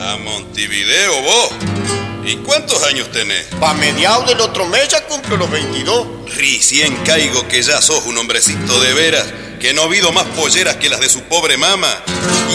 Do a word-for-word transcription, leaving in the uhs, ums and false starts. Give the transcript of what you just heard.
A Montevideo, vos. ¿Y cuántos años tenés? Pa' mediados del otro mes ya cumplo los veintidós. Recién caigo que ya sos un hombrecito de veras, que no vido más polleras que las de su pobre mama.